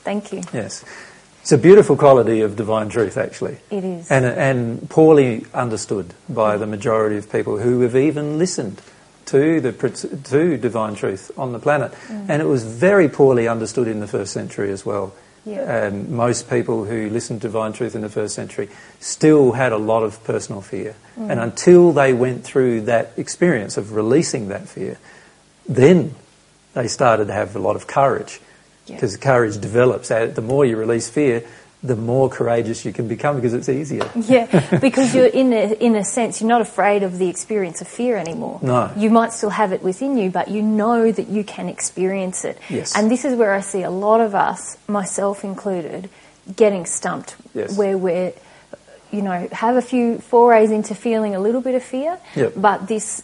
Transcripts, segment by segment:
Thank you. Yes. It's a beautiful quality of divine truth, actually. It is. And poorly understood by the majority of people who have even listened to divine truth on the planet. And it was very poorly understood in the first century as well. Yeah. Most people who listened to divine truth in the first century still had a lot of personal fear. And until they went through that experience of releasing that fear, then they started to have a lot of courage. Because courage develops. The more you release fear, the more courageous you can become because it's easier. Yeah, because you're in a sense, you're not afraid of the experience of fear anymore. No. You might still have it within you, but you know that you can experience it. Yes. And this is where I see a lot of us, myself included, getting stumped. Yes. Where we're, have a few forays into feeling a little bit of fear, but this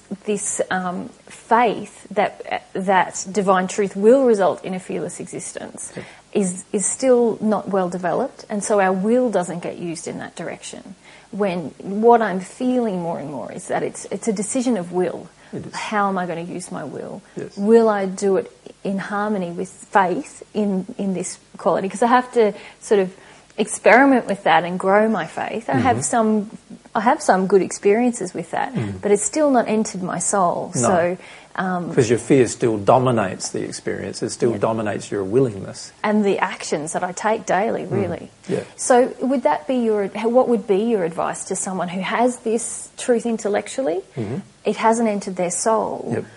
faith that divine truth will result in a fearless existence is still not well developed, and so our will doesn't get used in that direction. When what I'm feeling more and more is that it's a decision of will. How am I going to use my will? Yes. Will I do it in harmony with faith in this quality? Because I have to sort of experiment with that and grow my faith. I have some good experiences with that, but it's still not entered my soul. No. So because your fear still dominates the experience, it still dominates your willingness and the actions that I take daily, really. Yeah. So would that be what would be your advice to someone who has this truth intellectually? It hasn't entered their soul. Yep.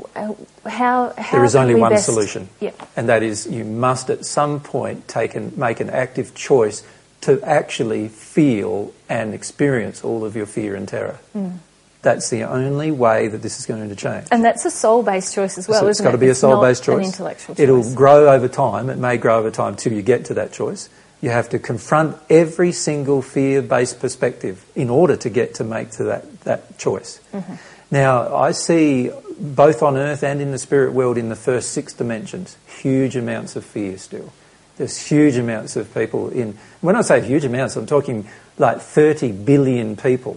How there is only one best solution, and that is you must at some point make an active choice to actually feel and experience all of your fear and terror. That's the only way that this is going to change. And that's a soul-based choice as well, so isn't it? It's got to be a soul-based choice. An intellectual choice. It'll grow over time. It may grow over time till you get to that choice. You have to confront every single fear-based perspective in order to make to that choice. Now, I see both on earth and in the spirit world in the first 6 dimensions, huge amounts of fear still. There's huge amounts of people when I say huge amounts, I'm talking like 30 billion people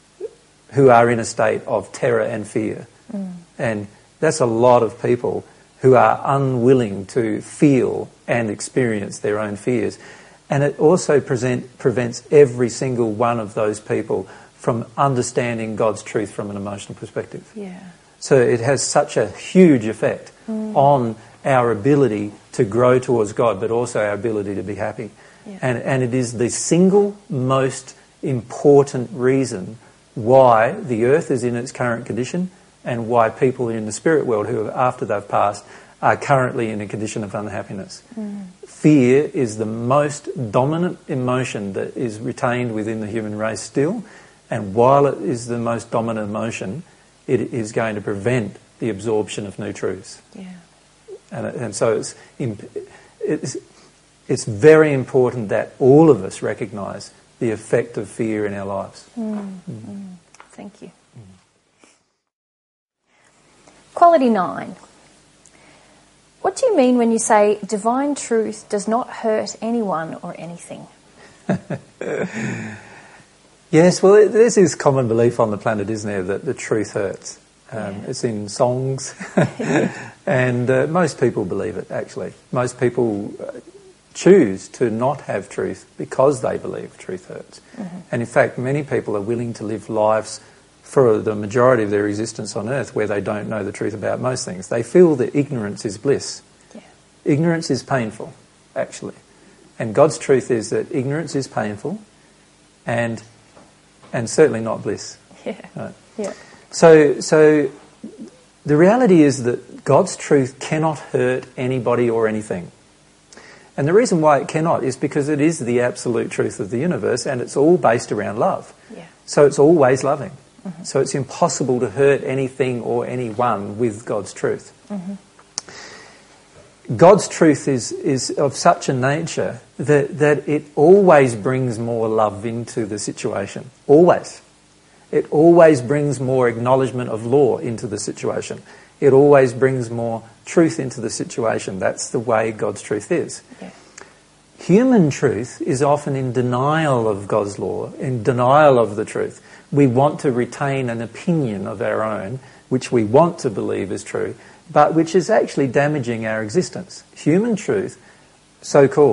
who are in a state of terror and fear. And that's a lot of people who are unwilling to feel and experience their own fears. And it also prevents every single one of those people from understanding God's truth from an emotional perspective. Yeah. So it has such a huge effect on our ability to grow towards God, but also our ability to be happy. Yeah. And it is the single most important reason why the earth is in its current condition and why people in the spirit world who, after they've passed, are currently in a condition of unhappiness. Fear is the most dominant emotion that is retained within the human race still, and while it is the most dominant emotion, it is going to prevent the absorption of new truths. Yeah. And so it's very important that all of us recognise the effect of fear in our lives. Thank you. Quality 9. What do you mean when you say divine truth does not hurt anyone or anything? Yes, well, there's this common belief on the planet, isn't there, that the truth hurts. It's in songs, and most people believe it, actually. Most people choose to not have truth because they believe truth hurts. And in fact, many people are willing to live lives for the majority of their existence on earth where they don't know the truth about most things. They feel that ignorance is bliss. Yeah. Ignorance is painful, actually. And God's truth is that ignorance is painful and certainly not bliss. Yeah. Right? Yeah. So the reality is that God's truth cannot hurt anybody or anything. And the reason why it cannot is because it is the absolute truth of the universe and it's all based around love. Yeah. So it's always loving. So it's impossible to hurt anything or anyone with God's truth. God's truth is of such a nature that it always brings more love into the situation. Always. It always brings more acknowledgement of law into the situation. It always brings more truth into the situation. That's the way God's truth is. Yeah. Human truth is often in denial of God's law, in denial of the truth. We want to retain an opinion of our own, which we want to believe is true, but which is actually damaging our existence. Human truth, so-called,